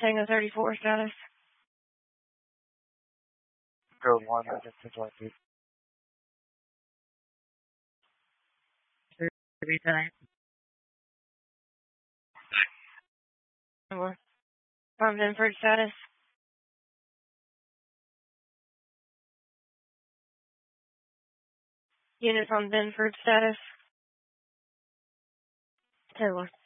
Tango 34 status. Code 1, I just interrupted. 39. On Binford status. Units on Binford status. 10-1.